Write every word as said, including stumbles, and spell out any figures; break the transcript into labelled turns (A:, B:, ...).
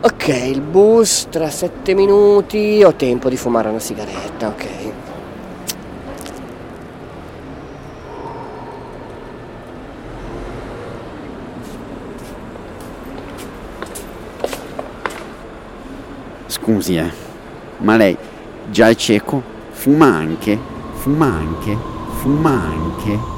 A: Ok, il bus tra sette minuti, ho tempo di fumare una sigaretta, ok.
B: Scusi, eh, ma lei già è cieco? Fuma anche? Fuma anche? Fuma anche?